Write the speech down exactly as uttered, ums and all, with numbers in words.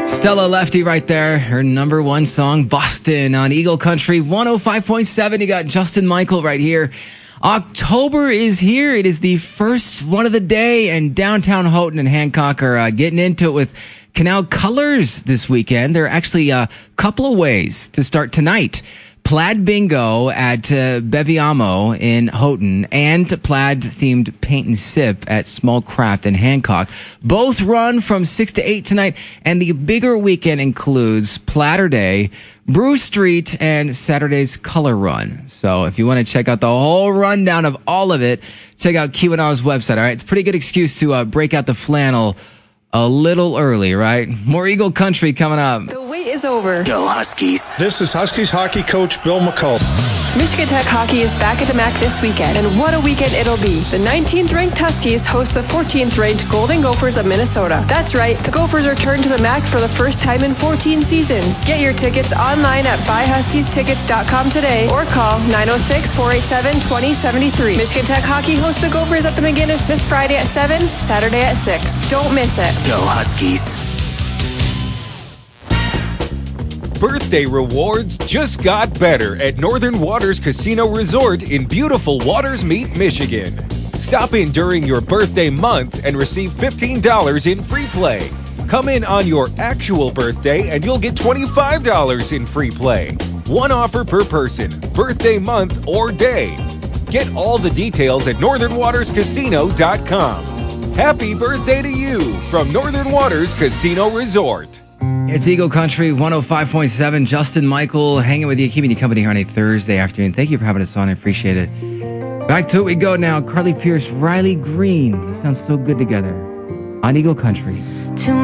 Stella Lefty right there. Her number one song, Boston, on Eagle Country one oh five point seven. You got Justin Michael right here. October is here. It is the first one of the day, and downtown Houghton and Hancock are uh, getting into it with Canal Colors this weekend. There are actually a couple of ways to start tonight. Plaid Bingo at uh, Beviamo in Houghton and plaid-themed paint and sip at Small Craft in Hancock. Both run from six to eight tonight, and the bigger weekend includes Platter Day, Brew Street, and Saturday's Color Run. So if you want to check out the whole rundown of all of it, check out Q and R's website, all right? It's a pretty good excuse to uh, break out the flannel a little early, right? More Eagle Country coming up. The wait is over. Go Huskies. This is Huskies hockey coach Bill McCall. Michigan Tech hockey is back at the M A C this weekend, and what a weekend it'll be. The nineteenth ranked Huskies host the fourteenth ranked Golden Gophers of Minnesota. That's right, the Gophers return to the M A C for the first time in fourteen seasons. Get your tickets online at buy huskies tickets dot com today or call nine oh six, four eight seven, two oh seven three. Michigan Tech hockey hosts the Gophers at the McGinnis this Friday at seven, Saturday at six. Don't miss it. Go Huskies. Birthday rewards just got better at Northern Waters Casino Resort in beautiful Waters Meet, Michigan. Stop in during your birthday month and receive fifteen dollars in free play. Come in on your actual birthday and you'll get twenty-five dollars in free play. One offer per person, birthday month or day. Get all the details at northern waters casino dot com. Happy birthday to you from Northern Waters Casino Resort. It's Eagle Country one oh five point seven. Justin Michael hanging with you, keeping you company here on a Thursday afternoon. Thank you for having us on. I appreciate it. Back to it we go now. Carly Pierce, Riley Green. They sound so good together on Eagle Country.